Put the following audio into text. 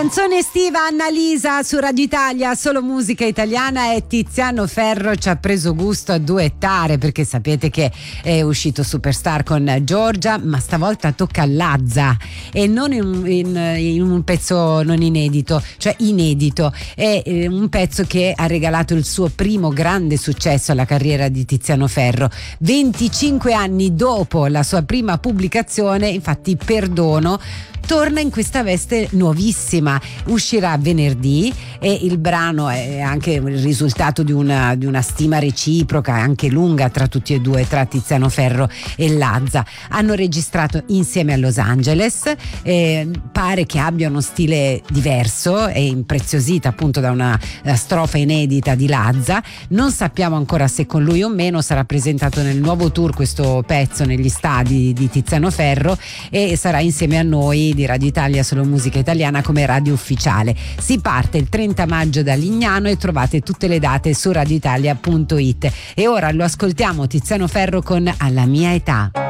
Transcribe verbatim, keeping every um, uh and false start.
Canzone estiva, Annalisa su Radio Italia, solo musica italiana. E Tiziano Ferro ci ha preso gusto a duettare, perché sapete che è uscito Superstar con Giorgia, ma stavolta tocca Lazza, e non in, in, in un pezzo non inedito, cioè inedito. È un pezzo che ha regalato il suo primo grande successo alla carriera di Tiziano Ferro. venticinque anni dopo la sua prima pubblicazione, infatti Perdono torna in questa veste nuovissima, uscirà venerdì, e il brano è anche il risultato di una, di una stima reciproca anche lunga tra tutti e due, tra Tiziano Ferro e Lazza. Hanno registrato insieme a Los Angeles, eh, pare che abbia uno stile diverso, è impreziosita appunto da una strofa inedita di Lazza. Non sappiamo ancora se con lui o meno sarà presentato nel nuovo tour questo pezzo negli stadi di Tiziano Ferro, e sarà insieme a noi di Radio Italia, solo musica italiana, come radio ufficiale. Si parte il trenta maggio da Lignano e trovate tutte le date su radioitalia punto it. E ora lo ascoltiamo, Tiziano Ferro con Alla mia età.